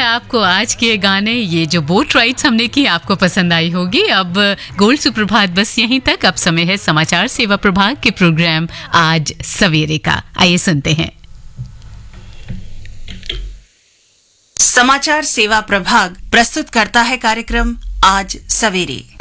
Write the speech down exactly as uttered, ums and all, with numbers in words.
आपको आज के गाने, ये जो बोट राइड्स हमने की आपको पसंद आई होगी। अब गोल्ड सुप्रभात बस यहीं तक। अब समय है समाचार सेवा प्रभाग के प्रोग्राम आज सवेरे का। आइए सुनते हैं। समाचार सेवा प्रभाग प्रस्तुत करता है कार्यक्रम आज सवेरे।